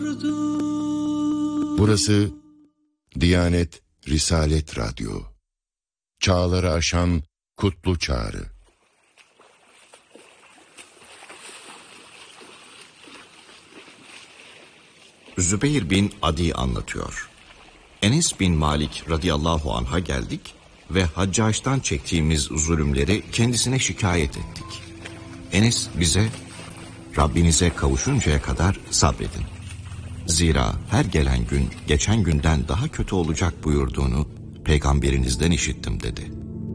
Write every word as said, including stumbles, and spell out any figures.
Burası Diyanet Risalet Radyo. Çağları aşan kutlu çağrı. Zübeyir bin Adi anlatıyor. Enes bin Malik radıyallahu anh'a geldik ve Haccaç'tan çektiğimiz zulümleri kendisine şikayet ettik. Enes bize, Rabbinize kavuşuncaya kadar sabredin. Zira her gelen gün geçen günden daha kötü olacak buyurduğunu peygamberinizden işittim dedi.